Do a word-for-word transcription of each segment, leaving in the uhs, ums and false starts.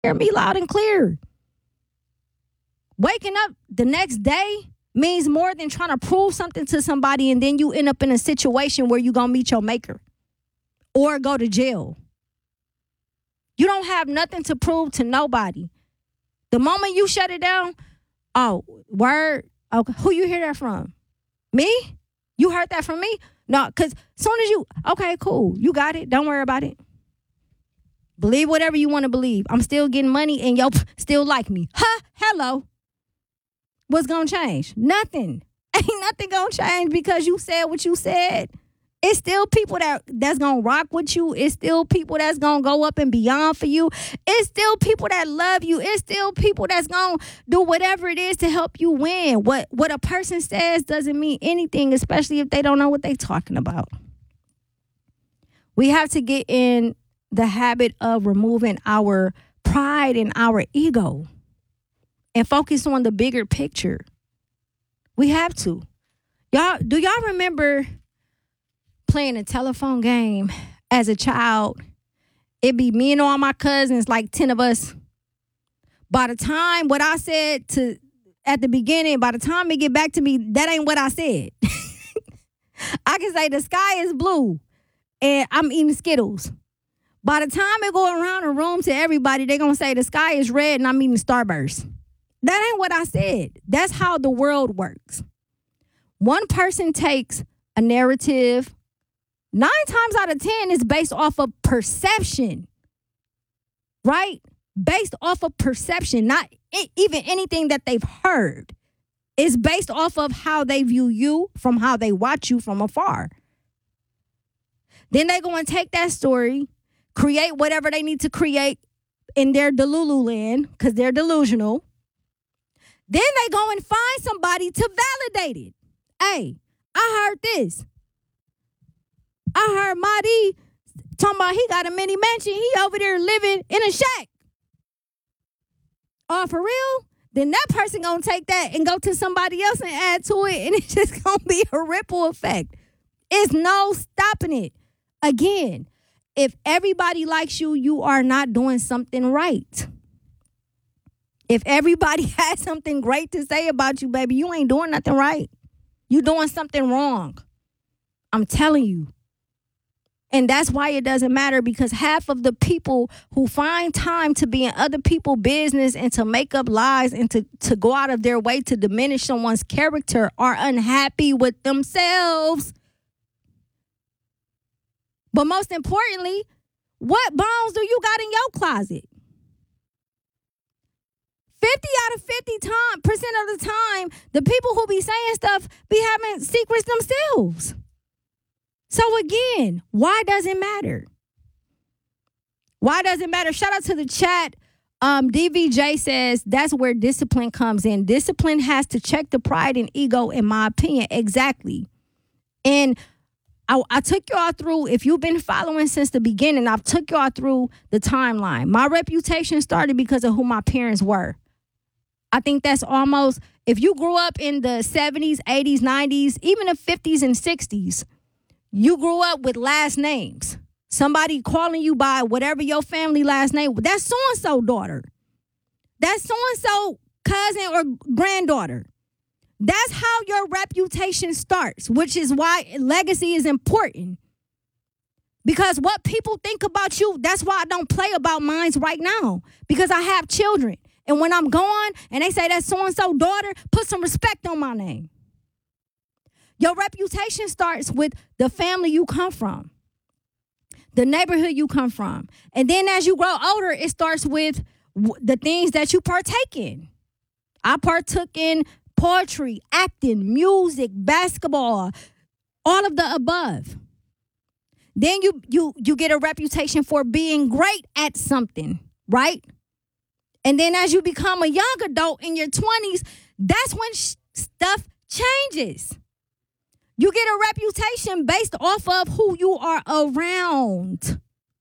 Hear me loud and clear. Waking up the next day means more than trying to prove something to somebody and then you end up in a situation where you're going to meet your maker or go to jail. You don't have nothing to prove to nobody. The moment you shut it down, oh, word, okay, who you hear that from? Me? You heard that from me? No, because as soon as you, okay, cool, you got it. Don't worry about it. Believe whatever you want to believe. I'm still getting money and y'all still like me. Huh? Hello. What's going to change? Nothing. Ain't nothing going to change because you said what you said. It's still people that that's going to rock with you. It's still people that's going to go up and beyond for you. It's still people that love you. It's still people that's going to do whatever it is to help you win. What what a person says doesn't mean anything, especially if they don't know what they're talking about. We have to get in the habit of removing our pride and our ego and focus on the bigger picture. We have to. Y'all, do y'all remember playing a telephone game as a child? It'd be me and all my cousins, like ten of us. By the time what I said to at the beginning, by the time it get back to me, that ain't what I said. I can say the sky is blue and I'm eating Skittles. By the time it go around the room to everybody, they're going to say the sky is red and I'm eating Starburst. That ain't what I said. That's how the world works. One person takes a narrative. Nine times out of ten is based off of perception, right? Based off of perception, not even anything that they've heard. It's based off of how they view you from how they watch you from afar. Then they go and take that story, create whatever they need to create in their Delulu land, because they're delusional. Then they go and find somebody to validate it. Hey, I heard this. I heard Mahdi talking about he got a mini mansion. He over there living in a shack. Oh, for real? Then that person gonna take that and go to somebody else and add to it, and it's just gonna be a ripple effect. It's no stopping it. Again, if everybody likes you, you are not doing something right. If everybody has something great to say about you, baby, you ain't doing nothing right. You doing something wrong. I'm telling you. And that's why it doesn't matter, because half of the people who find time to be in other people's business and to make up lies and to, to go out of their way to diminish someone's character are unhappy with themselves. But most importantly, what bones do you got in your closet? fifty out of fifty time, percent of the time, the people who be saying stuff be having secrets themselves. So again, why does it matter? Why does it matter? Shout out to the chat. Um, D V J says that's where discipline comes in. Discipline has to check the pride and ego, in my opinion. Exactly. And I, I took y'all through, if you've been following since the beginning, I've took y'all through the timeline. My reputation started because of who my parents were. I think that's almost, if you grew up in the seventies, eighties, nineties, even the fifties and sixties, you grew up with last names. Somebody calling you by whatever your family last name, that's so-and-so daughter. That's so-and-so cousin or granddaughter. That's how your reputation starts, which is why legacy is important. Because what people think about you, that's why I don't play about mine right now. Because I have children. And when I'm gone and they say that's so-and-so daughter, put some respect on my name. Your reputation starts with the family you come from, the neighborhood you come from. And then as you grow older, it starts with w- the things that you partake in. I partook in poetry, acting, music, basketball, all of the above. Then you you you get a reputation for being great at something, right? And then as you become a young adult in your twenties, that's when sh- stuff changes. You get a reputation based off of who you are around.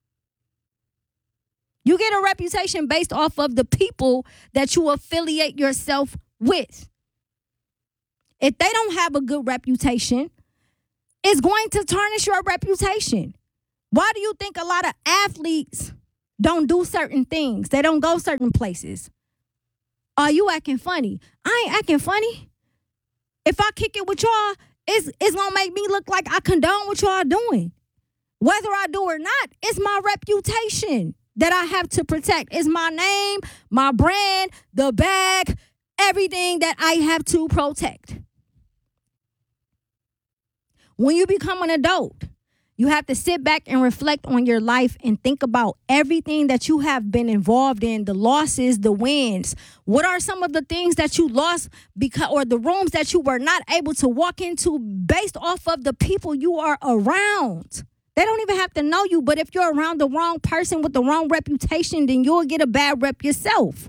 You get a reputation based off of the people that you affiliate yourself with. If they don't have a good reputation, it's going to tarnish your reputation. Why do you think a lot of athletes don't do certain things. They don't go certain places. Are you acting funny? I ain't acting funny. If I kick it with y'all, it's, it's going to make me look like I condone what y'all doing. Whether I do or not, it's my reputation that I have to protect. It's my name, my brand, the bag, everything that I have to protect. When you become an adult, you have to sit back and reflect on your life and think about everything that you have been involved in, the losses, the wins. What are some of the things that you lost because, or the rooms that you were not able to walk into based off of the people you are around? They don't even have to know you, but if you're around the wrong person with the wrong reputation, then you'll get a bad rep yourself.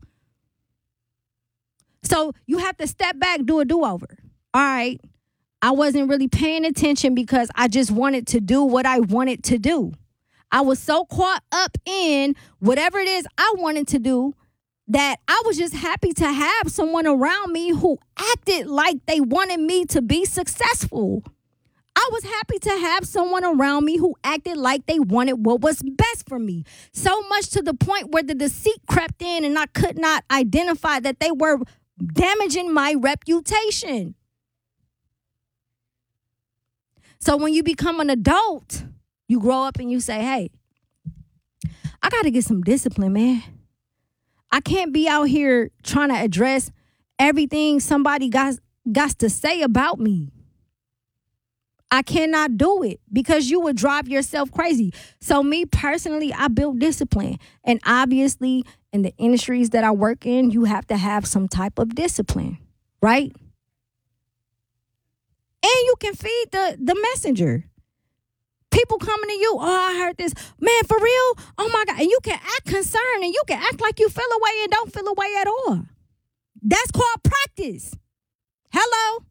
So you have to step back, do a do-over. All right. I wasn't really paying attention because I just wanted to do what I wanted to do. I was so caught up in whatever it is I wanted to do that I was just happy to have someone around me who acted like they wanted me to be successful. I was happy to have someone around me who acted like they wanted what was best for me. So much to the point where the deceit crept in and I could not identify that they were damaging my reputation. So when you become an adult, you grow up and you say, hey, I got to get some discipline, man. I can't be out here trying to address everything somebody got, got to say about me. I cannot do it because you would drive yourself crazy. So me personally, I built discipline. And obviously, in the industries that I work in, you have to have some type of discipline, right? And you can feed the, the messenger. People coming to you, oh, I heard this. Man, for real? Oh, my God. And you can act concerned and you can act like you feel away and don't feel away at all. That's called practice. Hello?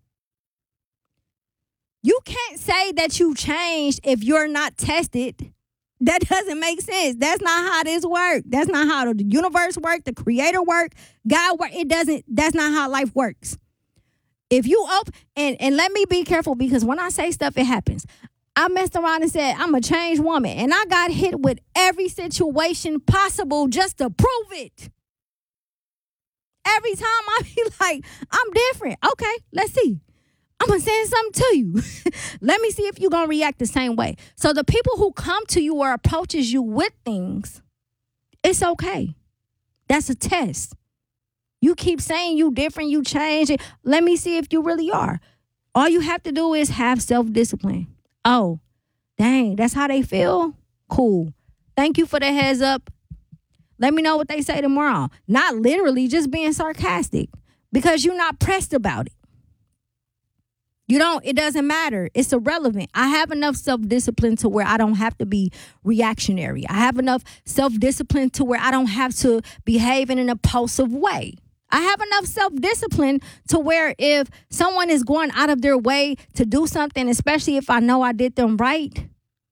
You can't say that you changed if you're not tested. That doesn't make sense. That's not how this works. That's not how the universe works, the creator work, God work. It doesn't, that's not how life works. If you open, and, and let me be careful because when I say stuff, it happens. I messed around and said, I'm a changed woman. And I got hit with every situation possible just to prove it. Every time I be like, I'm different. Okay, let's see. I'm going to send something to you. Let me see if you're going to react the same way. So the people who come to you or approaches you with things, it's okay. That's a test. You keep saying you different, you change it. Let me see if you really are. All you have to do is have self-discipline. Oh, dang, that's how they feel? Cool. Thank you for the heads up. Let me know what they say tomorrow. Not literally, just being sarcastic because you're not pressed about it. You don't, it doesn't matter. It's irrelevant. I have enough self-discipline to where I don't have to be reactionary. I have enough self-discipline to where I don't have to behave in an impulsive way. I have enough self-discipline to where if someone is going out of their way to do something, especially if I know I did them right,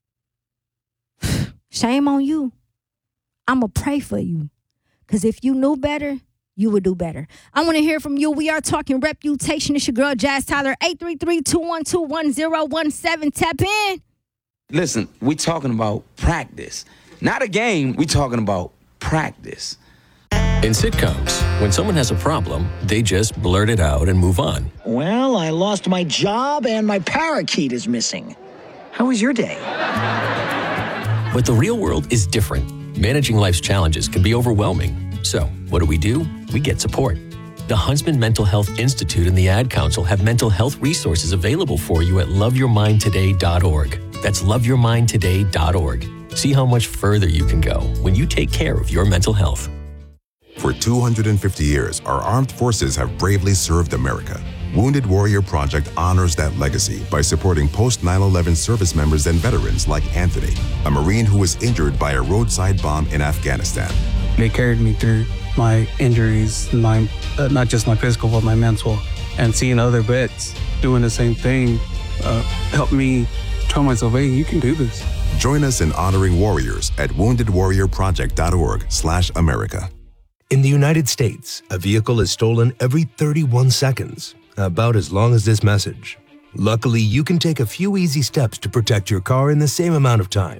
shame on you. I'm going to pray for you. Because if you knew better, you would do better. I want to hear from you. We are talking reputation. It's your girl, Jazz Tyler, eight three three, two one two, one zero one seven. Tap in. Listen, we talking about practice. Not a game. We talking about practice. In sitcoms, when someone has a problem, they just blurt it out and move on. Well, I lost my job and my parakeet is missing. How was your day? But the real world is different. Managing life's challenges can be overwhelming. So, what do we do? We get support. The Huntsman Mental Health Institute and the Ad Council have mental health resources available for you at love your mind today dot org. That's love your mind today dot org. See how much further you can go when you take care of your mental health. For two hundred fifty years, our armed forces have bravely served America. Wounded Warrior Project honors that legacy by supporting post nine eleven service members and veterans like Anthony, a Marine who was injured by a roadside bomb in Afghanistan. They carried me through my injuries, my uh, not just my physical, but my mental. And seeing other vets doing the same thing uh, helped me tell myself, hey, you can do this. Join us in honoring warriors at wounded warrior project dot org slash America. In the United States, a vehicle is stolen every thirty-one seconds, about as long as this message. Luckily, you can take a few easy steps to protect your car in the same amount of time.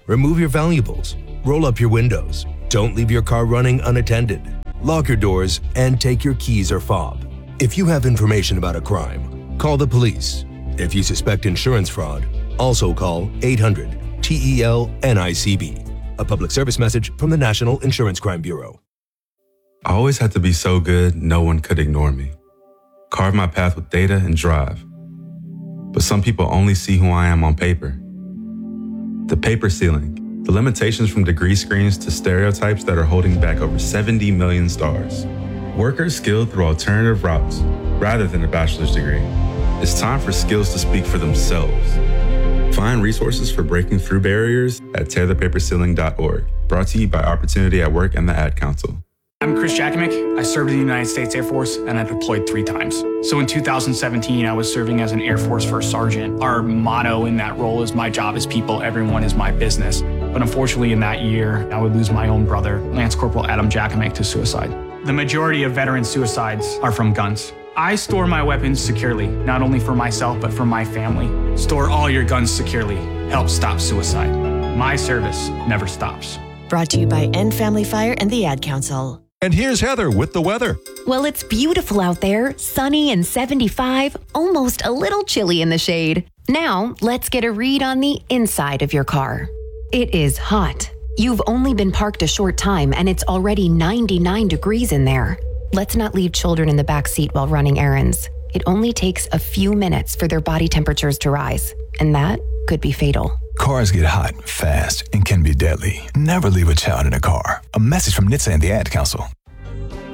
Remove your valuables. Roll up your windows. Don't leave your car running unattended. Lock your doors and take your keys or fob. If you have information about a crime, call the police. If you suspect insurance fraud, also call eight hundred T E L N I C B. A public service message from the National Insurance Crime Bureau. I always had to be so good, no one could ignore me. Carve my path with data and drive. But some people only see who I am on paper. The paper ceiling, the limitations from degree screens to stereotypes that are holding back over seventy million stars. Workers skilled through alternative routes rather than a bachelor's degree. It's time for skills to speak for themselves. Find resources for breaking through barriers at tear the paper ceiling dot org. Brought to you by Opportunity at Work and the Ad Council. I'm Chris Jakimick. I served in the United States Air Force and I deployed three times. So in two thousand seventeen, I was serving as an Air Force First Sergeant. Our motto in that role is my job is people, everyone is my business. But unfortunately in that year, I would lose my own brother, Lance Corporal Adam Jakimick, to suicide. The majority of veteran suicides are from guns. I store my weapons securely, not only for myself, but for my family. Store all your guns securely. Help stop suicide. My service never stops. Brought to you by End Family Fire and the Ad Council. And here's Heather with the weather. Well, it's beautiful out there, sunny and seventy-five, almost a little chilly in the shade. Now, let's get a read on the inside of your car. It is hot. You've only been parked a short time and it's already ninety-nine degrees in there. Let's not leave children in the back seat while running errands. It only takes a few minutes for their body temperatures to rise, and that could be fatal. Cars get hot, fast, and can be deadly. Never leave a child in a car. A message from N H T S A and the Ad Council.